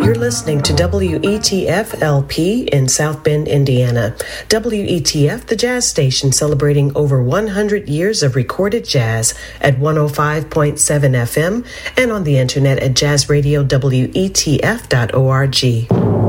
You're listening to WETF LP in South Bend, Indiana. WETF, the jazz station celebrating over 100 years of recorded jazz at 105.7 FM and on the internet at jazzradiowetf.org.